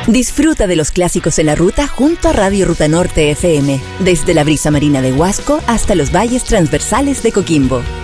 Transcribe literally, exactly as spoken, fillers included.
Disfruta de los clásicos en la ruta junto a Radio Ruta Norte F M, desde la brisa marina de Huasco hasta los valles transversales de Coquimbo.